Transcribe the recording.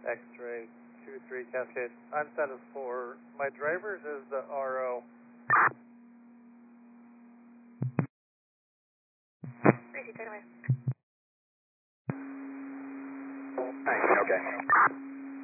X-ray 2-3 Cascade. I'm status 4. My driver's is the RO. Nice, okay.